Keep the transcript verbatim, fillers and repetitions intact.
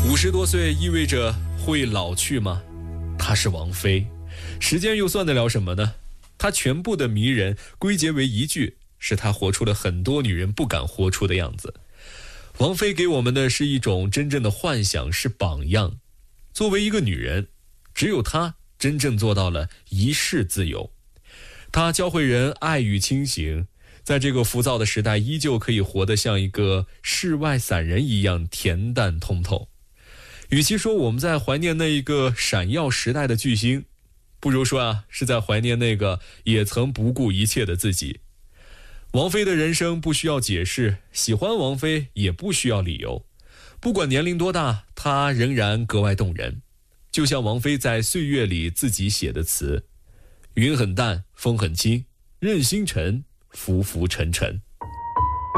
五十多岁意味着会老去吗？她是王菲，时间又算得了什么呢？她全部的迷人归结为一句，是她活出了很多女人不敢活出的样子。王菲给我们的是一种真正的幻想，是榜样。作为一个女人，只有她真正做到了一世自由。她教会人爱与清醒，在这个浮躁的时代依旧可以活得像一个世外散人一样恬淡通透。与其说我们在怀念那一个闪耀时代的巨星，不如说啊，是在怀念那个也曾不顾一切的自己。王菲的人生不需要解释，喜欢王菲也不需要理由。不管年龄多大，她仍然格外动人。就像王菲在《岁月》里自己写的词：云很淡，风很轻，任星辰浮浮沉沉。